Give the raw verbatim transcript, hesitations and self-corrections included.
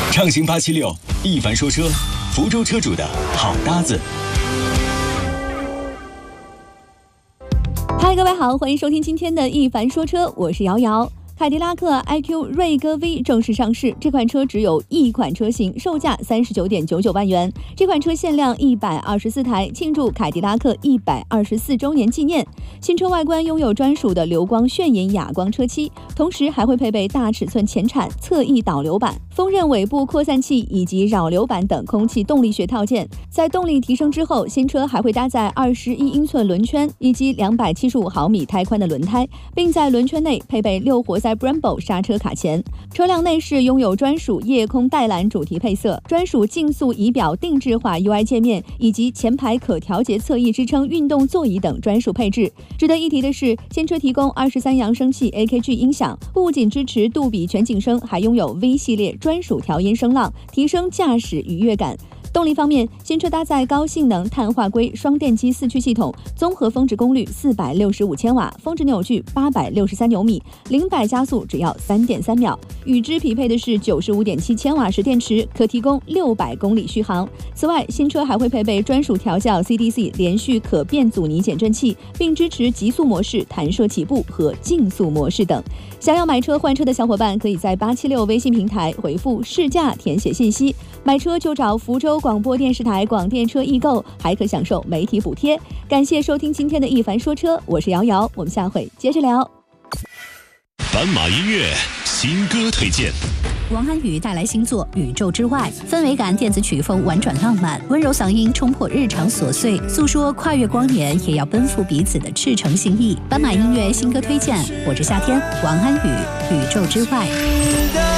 畅行八七六，一凡说车，福州车主的好搭子。 嗨，各位好，欢迎收听今天的一凡说车，我是瑶瑶。凯迪拉克 I Q 锐歌 V 正式上市，这款车只有一款车型，售价三十九点九九万元。这款车限量一百二十四台，庆祝凯迪拉克一百二十四周年纪念。新车外观拥有专属的流光炫影哑光车漆，同时还会配备大尺寸前铲、侧翼导流板、锋刃尾部扩散器以及扰流板等空气动力学套件。在动力提升之后，新车还会搭载二十一英寸轮圈以及两百七十五毫米胎宽的轮胎，并在轮圈内配备六活塞Brembo 刹车卡钳。车辆内饰拥有专属夜空带蓝主题配色、专属竞速仪表定制化 U I 界面，以及前排可调节侧翼支撑运动座椅等专属配置。值得一提的是，新车提供二十三扬声器 A K G 音响，不仅支持杜比全景声，还拥有 V 系列专属调音声浪，提升驾驶愉悦感。动力方面，新车搭载高性能碳化硅双电机四驱系统，综合峰值功率四百六十五千瓦，峰值扭矩八百六十三牛米，零百加速只要三点三秒。与之匹配的是九十五点七千瓦时电池，可提供六百公里续航。此外，新车还会配备专属调校 C D C 连续可变阻尼减震器，并支持极速模式、弹射起步和竞速模式等。想要买车换车的小伙伴，可以在八七六微信平台回复试驾填写信息，买车就找福州广播电视台广电车易购，还可享受媒体补贴。感谢收听今天的一凡说车，我是瑶瑶，我们下回接着聊。 斑马音乐新歌推荐。 王安宇带来新作《宇宙之外》，氛围感电子曲风婉转浪漫，温柔嗓音冲破日常琐碎，诉说跨越光年也要奔赴彼此的赤诚心意。斑马音乐新歌推荐，我是夏天，王安宇《宇宙之外》。